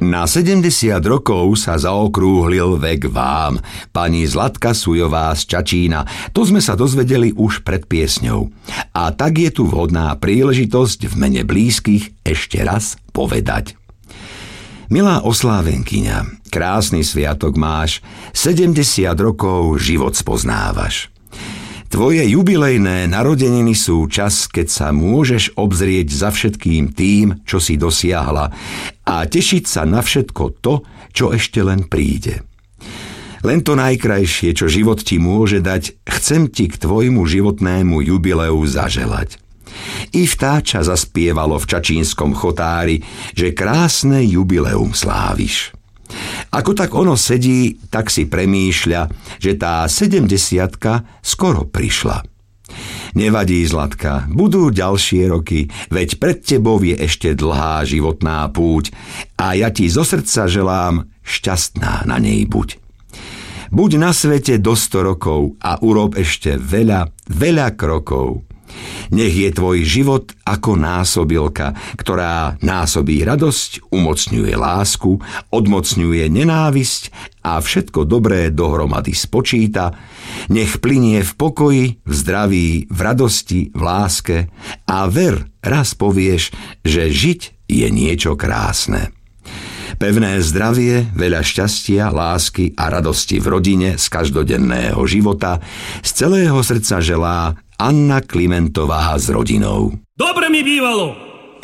Na 70 rokov sa zaokrúhlil vek vám, pani Zlatka Sujová z Čačína. To sme sa dozvedeli už pred piesňou. A tak je tu vhodná príležitosť v mene blízkych ešte raz povedať. Milá oslávenkyňa, krásny sviatok máš, 70 rokov život spoznávaš. Tvoje jubilejné narodeniny sú čas, keď sa môžeš obzrieť za všetkým tým, čo si dosiahla a tešiť sa na všetko to, čo ešte len príde. Len to najkrajšie, čo život ti môže dať, chcem ti k tvojmu životnému jubileu zaželať. I vtáča zaspievalo v čačínskom chotári, že krásne jubileum sláviš. Ako tak ono sedí, tak si premýšľa, že tá 70-ka skoro prišla. Nevadí, Zlatka, budú ďalšie roky, veď pred tebou je ešte dlhá životná púť a ja ti zo srdca želám, šťastná na nej buď. Buď na svete do 100 rokov a urob ešte veľa, veľa krokov. Nech je tvoj život ako násobilka, ktorá násobí radosť, umocňuje lásku, odmocňuje nenávisť a všetko dobré dohromady spočíta. Nech plynie v pokoji, v zdraví, v radosti, v láske a ver, raz povieš, že žiť je niečo krásne. Pevné zdravie, veľa šťastia, lásky a radosti v rodine z každodenného života z celého srdca želá Anna Klimentová s rodinou. Dobre mi bývalo!